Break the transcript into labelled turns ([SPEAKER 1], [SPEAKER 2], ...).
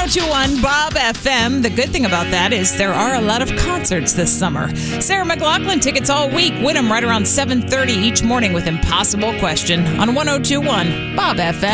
[SPEAKER 1] 1021 Bob FM. The good thing about that is there are a lot of concerts this summer. Sarah McLachlan tickets all week. Win them right around 7:30 each morning with Impossible Question on 1021 Bob FM.